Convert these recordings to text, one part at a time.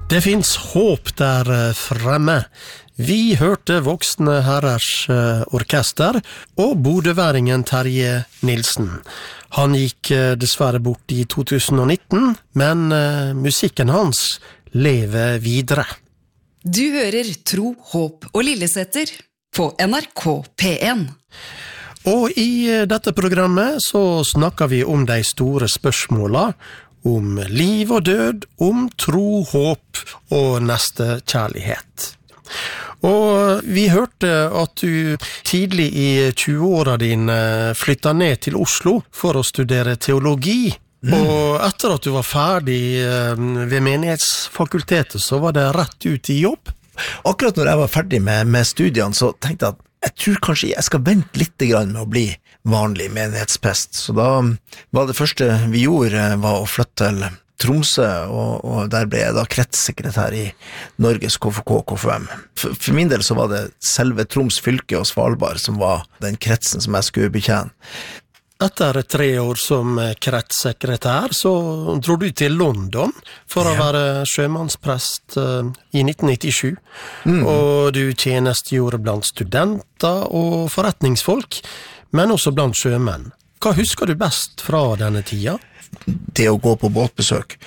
Det finns håp der fremme. Vi hørte Voksne Herrers orkester og bodøværingen Terje Nilsen. Han gikk dessverre bort i 2019, men musikken hans lever videre. Du hører Tro, Håp og Lillesetter på NRK P1. Og i dette programmet så snakker vi om de store spørsmålene, om liv og død, om tro, håp og neste kjærlighet. Og vi hørte at du tidlig i 20-åra dine flyttet ned til Oslo for å studere teologi. Og etter at du var ferdig ved menighetsfakultetet, så var det rett ut i jobb. Akkurat når jeg var ferdig med studiene, så tenkte jeg at jeg tror kanskje jeg skal vente litt grann med å bli vanlig menighetsprest. Så da var det første vi gjorde var å flytte til Tromsø, og der ble jeg da kretssekretær i Norges KFK-KFM. For min del så var det selve Troms fylke og Svalbard som var den kretsen som jeg skulle betjene. Etter 3 år som kretssekretær så dro du til London for å være sjømannsprest i 1997. Og du tjenestegjorde blant studenter og forretningsfolk, men også blant sjømenn. Hva husker du best fra denne tida? Det å gå på båtbesøk.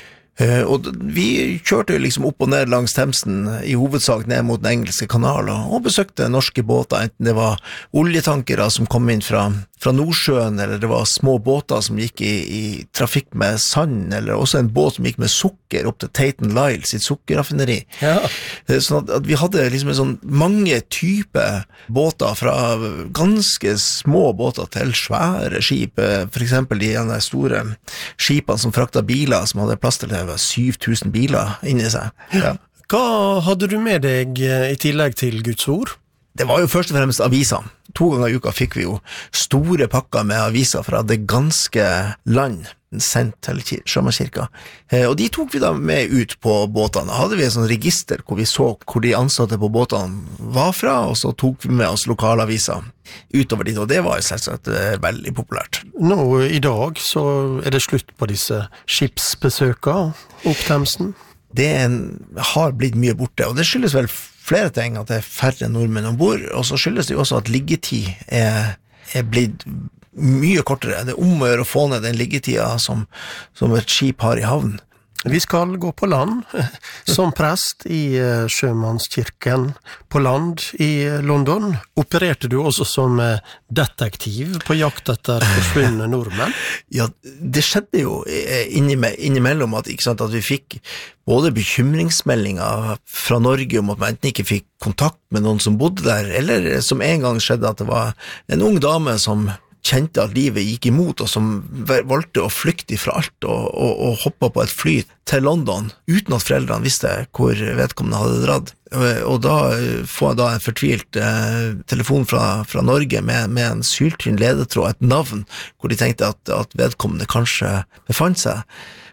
Og vi kjørte liksom opp og ned langs Themsen, i hovedsak ned mot den engelske kanalen, og besøkte norske båter, enten det var oljetankere som kom inn fra Nordsjøen, eller det var små båter som gikk i trafikk med sand, eller også en båt som gikk med sukker opp til Tate & Lyle sitt sukkerraffineri. Ja. Sånn at vi hadde liksom en sånn mange typer båter, fra ganske små båter til svære skip, for eksempel de store skipene som frakta biler, som hadde plass til 7000 biler inni seg. Ja. Hva hadde du med deg i tillegg til Guds ord? Det var jo først og fremst aviser. 2 ganger i uka fikk vi jo store pakker med aviser fra det ganske land, sendt til Sjømannskirka. Og de tok vi da med ut på båtene. Da hadde vi et sånt register hvor vi så hvor de ansatte på båtene var fra, og så tok vi med oss lokalaviser utover dit, og det var jo selvsagt veldig populært. Nå i dag så er det slutt på disse skipsbesøkene opp Themsen. Det har blitt mye borte, og det skyldes vel flere ting, at det er færre nordmenn ombord, og så skyldes det jo også at liggetid er blitt mye kortere. Det er om å gjøre å få ned den liggetida som et skip har i havn. Vi skal gå på land som prest i Sjømannskirken på land i London. Opererte du også som detektiv på jakt etter forsvunne nordmenn? Ja, det skjedde jo innimellom at vi fikk både bekymringsmeldinger fra Norge om at man enten ikke fikk kontakt med noen som bodde der, eller som en gang skjedde at det var en ung dame som kjente at livet gikk imot, og som valgte å flykte fra alt og hoppe på et fly til London, uten at foreldrene visste hvor vedkommende hadde dratt. Og da får jeg da en fortvilt telefon fra Norge med en syltynn ledetråd, et navn, hvor de tenkte at vedkommende kanskje befant seg.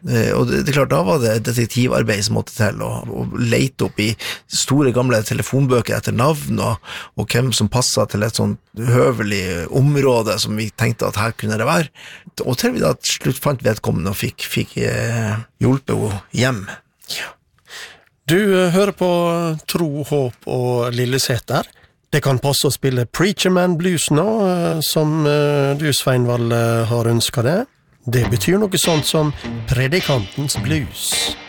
Og det er klart, da var det detektivarbeid som måtte til, og lete opp i store gamle telefonbøker etter navn, og hvem som passet til et sånt høvelig område som vi tenkte at her kunne det være. Og til vi da slutt fant vedkommende og fikk hjulpet henne hjem. Ja. Du hører på Tro, Håp og Lillesetter. Det kan passe å spille Preacher Man Blues nå, som du, Sveinvald, har ønsket det. Det betyr noe sånt som Predikantens Blues.